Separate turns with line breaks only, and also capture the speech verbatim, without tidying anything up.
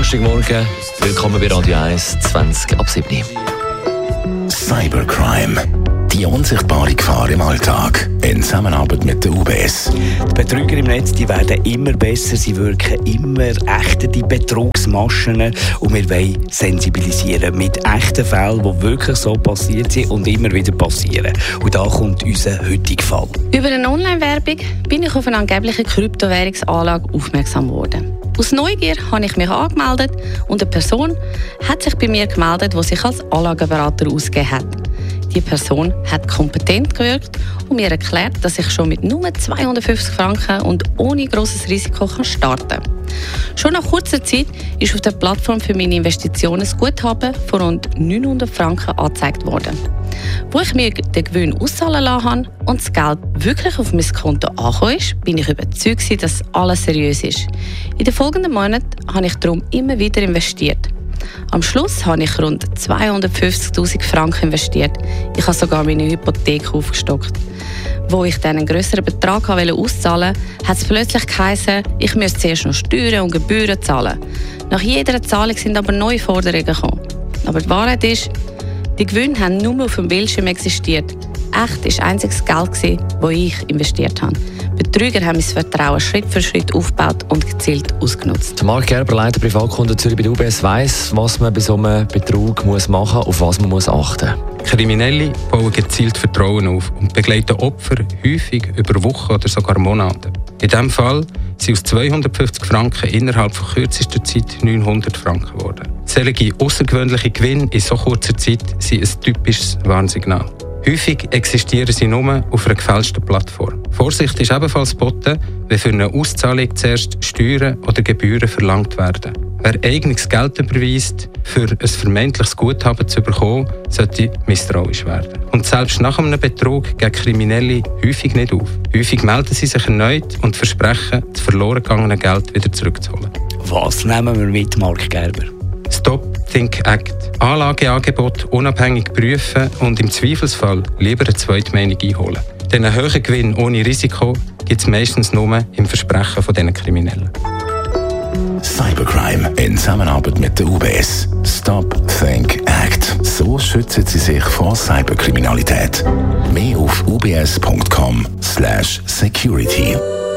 Donnerstagmorgen. Willkommen bei Radio eins, zwanzig ab sieben.
Cybercrime. Die unsichtbare Gefahr im Alltag. In Zusammenarbeit mit der U B S.
Die Betrüger im Netz, die werden immer besser. Sie wirken immer echter, die Betrugsmaschen. Und wir wollen sensibilisieren mit echten Fällen, die wirklich so passiert sind und immer wieder passieren. Und da kommt unser heutiger Fall.
Über eine Online-Werbung bin ich auf eine angebliche Kryptowährungsanlage aufmerksam geworden. Aus Neugier habe ich mich angemeldet und eine Person hat sich bei mir gemeldet, die sich als Anlageberater ausgegeben hat. Die Person hat kompetent gewirkt und mir erklärt, dass ich schon mit nur zweihundertfünfzig Franken und ohne grosses Risiko starten kann. Schon nach kurzer Zeit ist auf der Plattform für meine Investitionen ein Guthaben von rund neunhundert Franken angezeigt worden. Wo ich mir den Gewinn auszahlen lassen habe und das Geld wirklich auf mein Konto angekommen ist, bin ich überzeugt, dass alles seriös ist. In den folgenden Monaten habe ich darum immer wieder investiert. Am Schluss habe ich rund zweihundertfünfzigtausend Franken investiert. Ich habe sogar meine Hypothek aufgestockt. Wo ich dann einen grösseren Betrag auszahlen wollte, hat es plötzlich geheißen, ich müsste zuerst noch Steuern und Gebühren zahlen. Nach jeder Zahlung sind aber neue Forderungen gekommen. Aber die Wahrheit ist, die Gewinne haben nur auf dem Bildschirm existiert. Echt war einziges Geld, das ich investiert habe. Betrüger haben mein Vertrauen Schritt für Schritt aufgebaut und gezielt ausgenutzt.
Marc Gerber, Leiter Privatkunden Zürich bei der U B S, weiss, was man bei so einem Betrug muss machen muss, auf was man muss achten muss.
Kriminelle bauen gezielt Vertrauen auf und begleiten Opfer häufig über Wochen oder sogar Monate. In diesem Fall sind aus zweihundertfünfzig Franken innerhalb von kürzester Zeit neunhundert Franken geworden. Solche außergewöhnliche Gewinne in so kurzer Zeit sind ein typisches Warnsignal. Häufig existieren sie nur auf einer gefälschten Plattform. Vorsicht ist ebenfalls geboten, wenn für eine Auszahlung zuerst Steuern oder Gebühren verlangt werden. Wer eigenes Geld überweist, für ein vermeintliches Guthaben zu bekommen, sollte misstrauisch werden. Und selbst nach einem Betrug gehen Kriminelle häufig nicht auf. Häufig melden sie sich erneut und versprechen, das verloren gegangene Geld wieder zurückzuholen.
Was nehmen wir mit, Marc Gerber?
Stop, Think, Act. Anlageangebot unabhängig prüfen und im Zweifelsfall lieber eine zweite Meinung einholen. Denn einen hohen Gewinn ohne Risiko gibt es meistens nur im Versprechen von diesen Kriminellen.
Cybercrime in Zusammenarbeit mit der U B S. Stop, Think, Act. So schützen Sie sich vor Cyberkriminalität. Mehr auf u b s punkt com slash security.